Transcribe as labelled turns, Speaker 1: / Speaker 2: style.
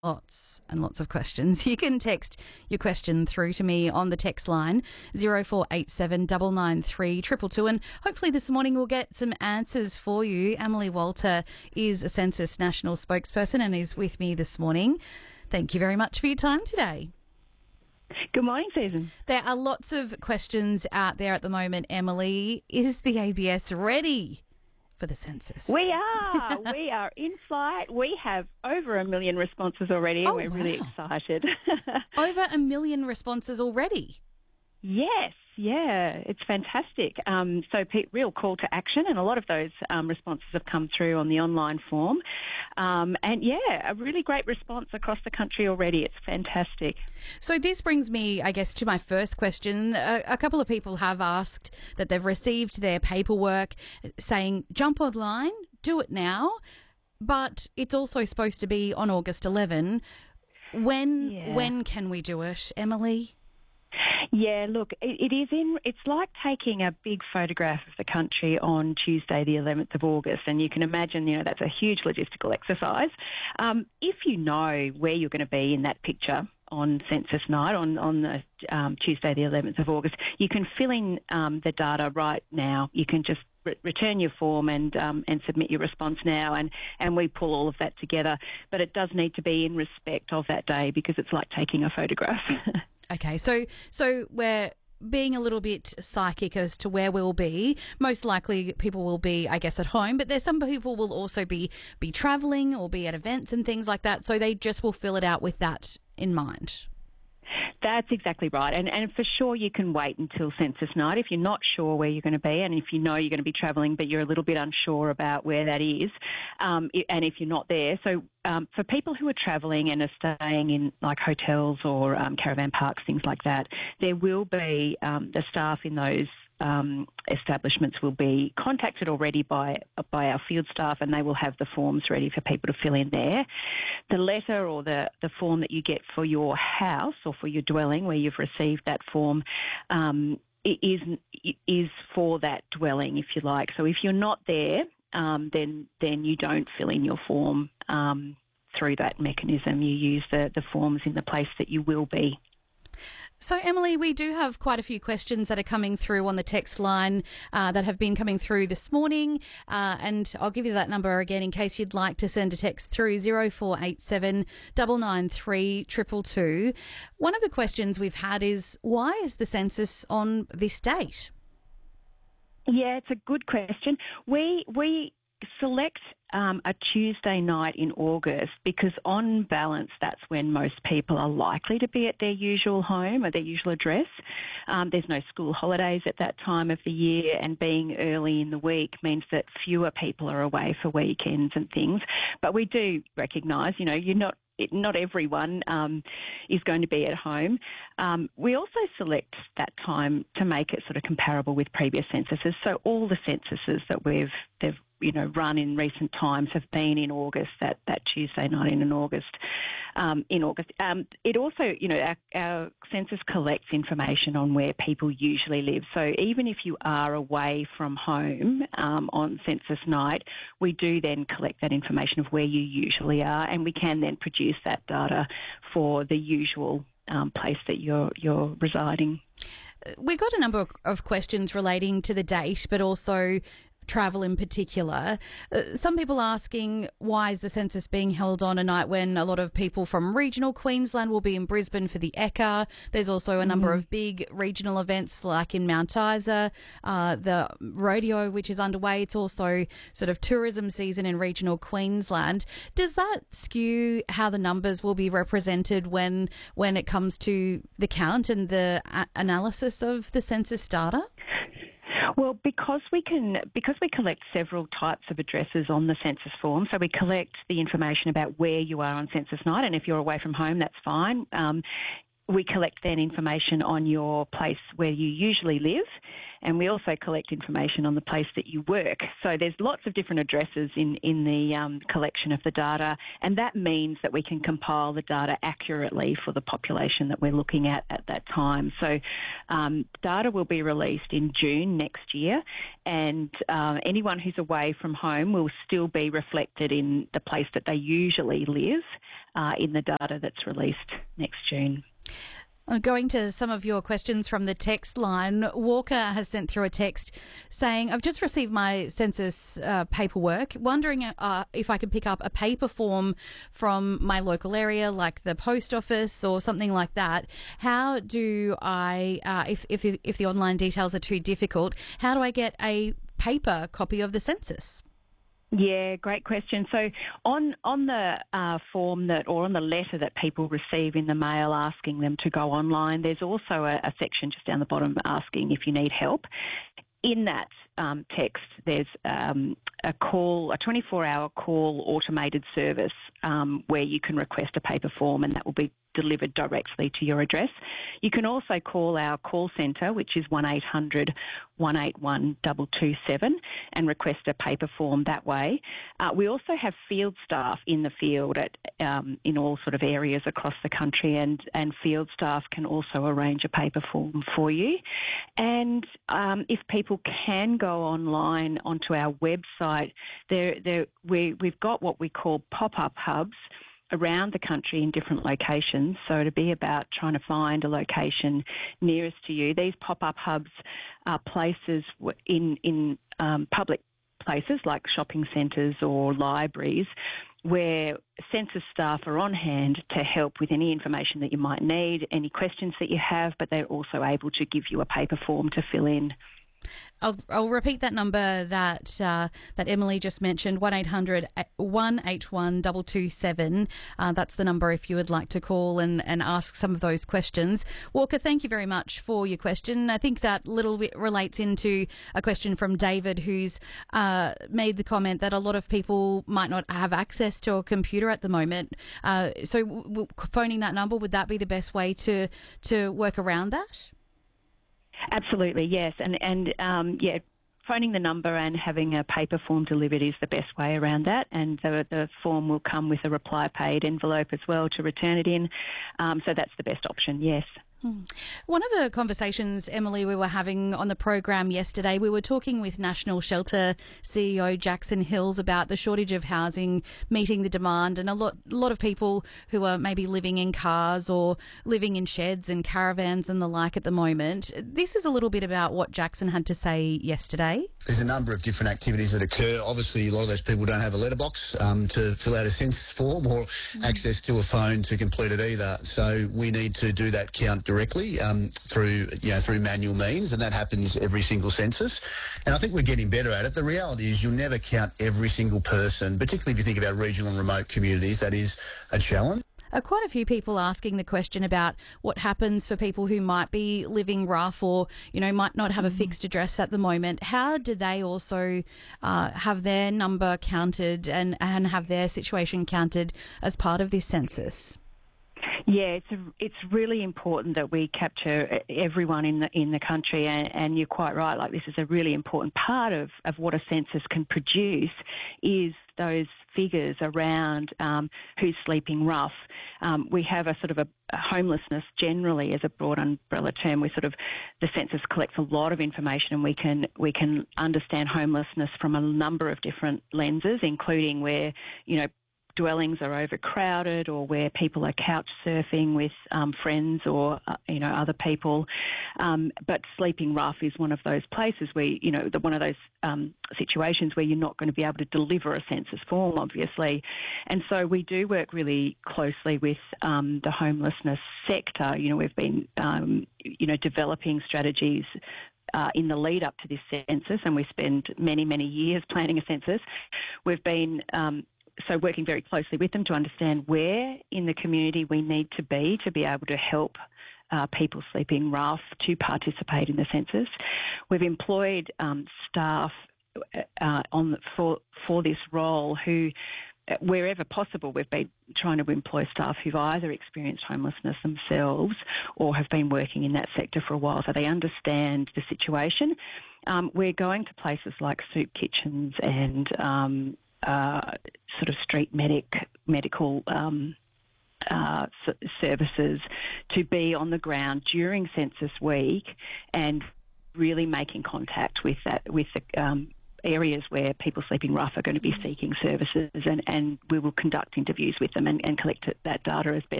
Speaker 1: Lots and lots of questions. You can text your question through to me on the text line 0487 993 222, and hopefully this morning we'll get some answers for you. Emily Walter is a Census National spokesperson and is with me this morning. Thank you very much for your time today.
Speaker 2: Good morning, Susan.
Speaker 1: There are lots of questions out there at the moment, Emily. Is the ABS ready for the census?
Speaker 2: We are. We are in flight. We have over 1 million responses already, and we're really excited.
Speaker 1: Over 1 million responses already?
Speaker 2: Yes, yeah, it's fantastic. So real call to action, and a lot of those responses have come through on the online form. And yeah, a really great response across the country already. It's fantastic.
Speaker 1: So this brings me, I guess, to my first question. A couple of people have asked that they've received their paperwork saying, jump online, do it now, but it's also supposed to be on August 11. When can we do it, Emily?
Speaker 2: Yeah, look, it's like taking a big photograph of the country on Tuesday, the 11th of August, and you can imagine, that's a huge logistical exercise. If you know where you're going to be in that picture on census night, on the Tuesday, the 11th of August, you can fill in the data right now. You can just return your form and submit your response now, and we pull all of that together. But it does need to be in respect of that day because it's like taking a photograph.
Speaker 1: Okay, so we're being a little bit psychic as to where we'll be. Most likely people will be, I guess, at home, but there's some people will also be travelling or be at events and things like that, so they just will fill it out with that in mind.
Speaker 2: That's exactly right. And for sure you can wait until census night if you're not sure where you're going to be, and if you know you're going to be travelling but you're a little bit unsure about where that is, and if you're not there. So for people who are travelling and are staying in like hotels or caravan parks, things like that, there will be the staff in those establishments will be contacted already by our field staff, and they will have the forms ready for people to fill in there. The letter or the form that you get for your house or for your dwelling where you've received that form is for that dwelling, if you like. So if you're not there, then you don't fill in your form through that mechanism. You use the forms in the place that you will be.
Speaker 1: So, Emily, we do have quite a few questions that are coming through on the text line that have been coming through this morning, and I'll give you that number again in case you'd like to send a text through 0487 993 222. One of the questions we've had is, why is the census on this date?
Speaker 2: Yeah, it's a good question. We select a Tuesday night in August because on balance that's when most people are likely to be at their usual home or their usual address. There's no school holidays at that time of the year, and being early in the week means that fewer people are away for weekends and things. But we do recognise, not everyone is going to be at home. We also select that time to make it sort of comparable with previous censuses. So all the censuses that they've run in recent times have been in August, that Tuesday night in August. It also, our census collects information on where people usually live. So even if you are away from home on census night, we do then collect that information of where you usually are, and we can then produce that data for the usual place that you're residing.
Speaker 1: We got a number of questions relating to the date, but also travel in particular. Some people asking, why is the census being held on a night when a lot of people from regional Queensland will be in Brisbane for the Ekka? There's also a number of big regional events like in Mount Isa, the rodeo, which is underway. It's also sort of tourism season in regional Queensland. Does that skew how the numbers will be represented when it comes to the count and the analysis of the census data?
Speaker 2: Well, because we collect several types of addresses on the census form, so we collect the information about where you are on census night, and if you're away from home, that's fine. We collect then information on your place where you usually live, and we also collect information on the place that you work. So there's lots of different addresses in the collection of the data, and that means that we can compile the data accurately for the population that we're looking at that time. So data will be released in June next year, and anyone who's away from home will still be reflected in the place that they usually live in the data that's released next June.
Speaker 1: Going to some of your questions from the text line, Walker has sent through a text saying, I've just received my census paperwork, wondering if I could pick up a paper form from my local area, like the post office or something like that. How do I, if the online details are too difficult, how do I get a paper copy of the census?
Speaker 2: Yeah, great question. So on the form or on the letter that people receive in the mail asking them to go online, there's also a section just down the bottom asking if you need help. In that text, there's a 24-hour call automated service where you can request a paper form, and that will be delivered directly to your address. You can also call our call centre, which is 1800 181 227, and request a paper form that way. We also have field staff in the field in all sort of areas across the country, and field staff can also arrange a paper form for you. And if people can go online onto our website, we've got what we call pop-up hubs around the country in different locations. So it'd be about trying to find a location nearest to you. These pop-up hubs are places in public places like shopping centres or libraries where census staff are on hand to help with any information that you might need, any questions that you have, but they're also able to give you a paper form to fill in.
Speaker 1: I'll repeat that number that Emily just mentioned, 1800 181 227. That's the number if you would like to call and ask some of those questions. Walker, thank you very much for your question. I think that little bit relates into a question from David, who's made the comment that a lot of people might not have access to a computer at the moment. So phoning that number, would that be the best way to work around that?
Speaker 2: Absolutely, yes. And phoning the number and having a paper form delivered is the best way around that. And the form will come with a reply paid envelope as well to return it in. So that's the best option, yes.
Speaker 1: One of the conversations, Emily, we were having on the program yesterday, we were talking with National Shelter CEO Jackson Hills about the shortage of housing meeting the demand, and a lot of people who are maybe living in cars or living in sheds and caravans and the like at the moment. This is a little bit about what Jackson had to say yesterday.
Speaker 3: There's a number of different activities that occur. Obviously, a lot of those people don't have a letterbox to fill out a census form or access to a phone to complete it either. So we need to do that count directly through manual means, and that happens every single census. And I think we're getting better at it. The reality is you'll never count every single person, particularly if you think about regional and remote communities. That is a challenge.
Speaker 1: Quite a few people asking the question about what happens for people who might be living rough or, might not have a fixed address at the moment. How do they also have their number counted and have their situation counted as part of this census?
Speaker 2: Yeah, it's really important that we capture everyone in the country, and you're quite right. Like, this is a really important part of what a census can produce is those figures around who's sleeping rough. We have a sort of a homelessness generally as a broad umbrella term. The census collects a lot of information, and we can understand homelessness from a number of different lenses, including where dwellings are overcrowded or where people are couch surfing with friends or other people. But sleeping rough is one of those places where one of those situations where you're not going to be able to deliver a census form, obviously. And so we do work really closely with the homelessness sector. We've been developing strategies in the lead up to this census, and we spend many, many years planning a census. We've been working very closely with them to understand where in the community we need to be able to help people sleeping rough to participate in the census. We've employed staff for this role who wherever possible, we've been trying to employ staff who've either experienced homelessness themselves or have been working in that sector for a while, so they understand the situation. We're going to places like soup kitchens and sort of street medical services to be on the ground during Census Week and really making contact with the areas where people sleeping rough are going to be seeking services, and we will conduct interviews with them and collect that data as best